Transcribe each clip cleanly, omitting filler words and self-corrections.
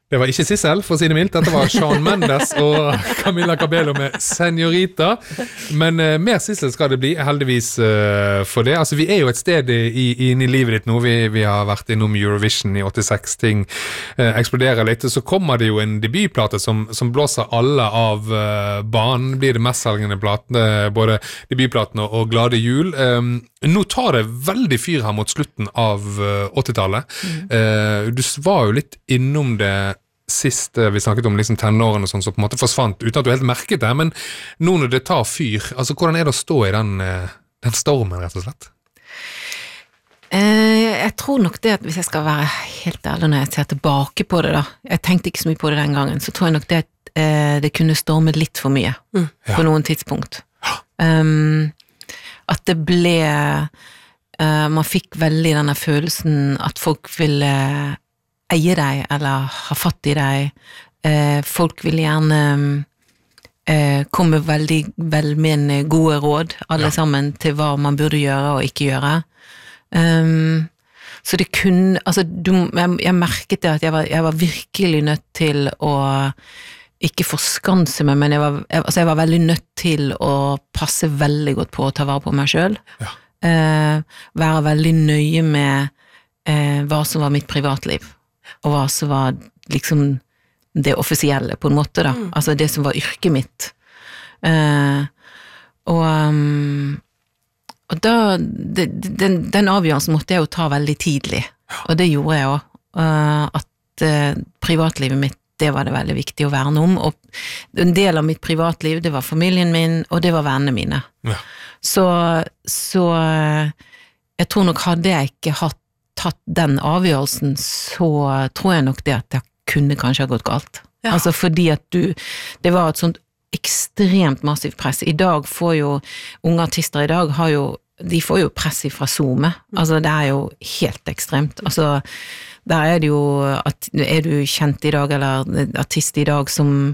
Det var ikke Sissel, for å si det mildt. Dette var Shawn Mendes og Camila Cabello med Senorita. Men mer Sissel skal det bli, heldigvis for det. Altså, vi jo et sted inn i livet ditt nå. Vi har vært innom Eurovision i 86, ting eksploderer litt. Så kommer det jo en debutplate som blåser alle av banen. Blir det mestselgende platene, både debutplatene og Glade jul. Nå tar det veldig fyr her mot slutten av 80-tallet. Du var jo litt innom det sist vi snakket om liksom tenårene og sånn, så på en måte forsvant, uten at du helt merket det, men nå når det tar fyr, altså hvordan det å stå i den stormen, rett og slett? Jeg tror nok det at hvis jeg skal være helt ærlig når jeg ser tilbake på det da, jeg tenkte ikke så mye på det den gangen, så tror jeg nok det at det kunne stormet litt for mye på noen tidspunkt. At det ble man fikk veldig denne følelsen at folk ville eie deg, eller ha fatt i deg. Folk vil gjerne komme veldig vel med en gode råd, alle sammen, til hva man burde gjøre og ikke gjøre. Så det kunne, altså, jeg merket det at jeg var virkelig nødt til å ikke forskanse meg, men jeg var veldig nødt til å passe veldig godt på å ta vare på meg selv. Være veldig nøye med hva som var mitt privatliv. Og hva som var liksom det offisielle på en måte da, altså det som var yrket mitt. Og da, den avgjørelsen måtte jeg jo ta veldig tidlig, og det gjorde jeg også, at privatlivet mitt, det var det veldig viktig å verne om, og en del av mitt privatliv, det var familien min, og det var vennene mine. Så jeg tror nok hadde jeg ikke tatt den avgjørelsen, så tror jeg nok det at jeg kunne kanskje ha gått galt. Altså fordi at det var et sånt ekstremt massivt press. I dag får jo unge artister i dag de får jo press fra Zoom. Altså det jo helt ekstremt. Altså der det jo at du kjent i dag eller artist i dag som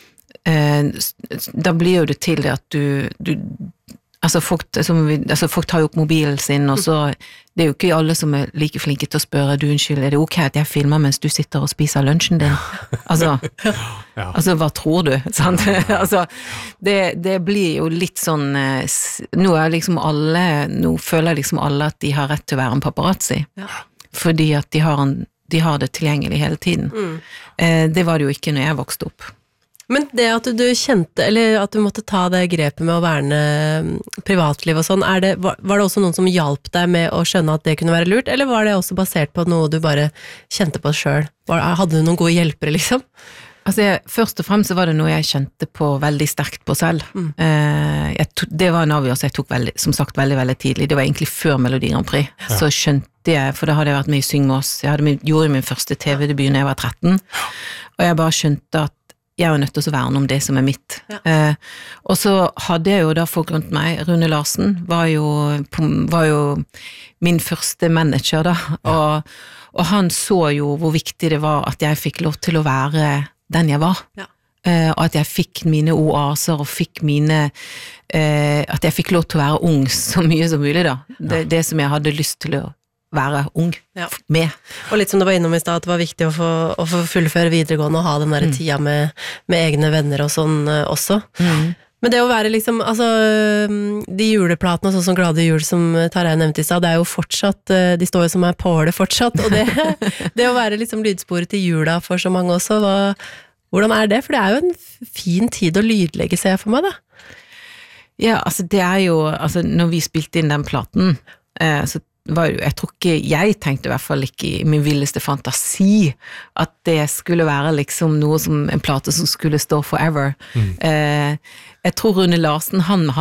da blir jo det til det at du altså folk tar jo opp mobilen sin, og så det jo ikke alle som like flinke til å spørre, du unnskyld, det ok at jeg filmer mens du sitter og spiser lunsjen din? Altså hva tror du? Sant? Altså, det blir jo litt sånn, nå føler liksom alle at de har rett til å være en paparazzi, fordi at de har det tilgjengelig hele tiden. Det var det jo ikke når jeg vokste opp. Men det at du kjente, eller at du måtte ta det grepet med å verne privatliv og sånn, var det også noen som hjalp deg med å skjønne at det kunne være lurt, eller var det også basert på noe du bare kjente på selv? Hadde du noen gode hjelpere, liksom? Altså, først og fremst så var det noe jeg kjente på veldig sterkt på selv. Det var en avgjørelse jeg tok som sagt veldig, veldig tidlig. Det var egentlig før Melodi Grand Prix. Så skjønte jeg, for da hadde jeg vært med i Syng med oss. Jeg gjorde min første TV-debut når jeg var 13, og jeg bare skjønte at jeg var nødt til å verne om det som mitt. Og så hadde jeg jo da folk rundt meg, Rune Larsen var jo min første manager da, og han så jo hvor viktig det var at jeg fikk lov til å være den jeg var. Og at jeg fikk mine oaser, og at jeg fikk lov til å være ung så mye som mulig da. Det som jeg hadde lyst til å være ung med. Og litt som du var innom i sted, at det var viktig å få fullføre videregående og ha den der tida med egne venner og sånn også. Men det å være liksom, altså de juleplatene, sånn som Glade jul som Tarjei nevnte i sted, det jo fortsatt, de står jo som påle fortsatt, og det å være liksom lydsporet til jula for så mange også, hvordan det? For det jo en fin tid å lydlegge, ser jeg for meg da. Ja, altså det jo, altså når vi spilte inn den platen, så jeg tror ikke, jeg tenkte i hvert fall ikke i min villeste fantasi at det skulle være liksom noe som en plate som skulle stå forever. Jeg tror Rune Larsen, han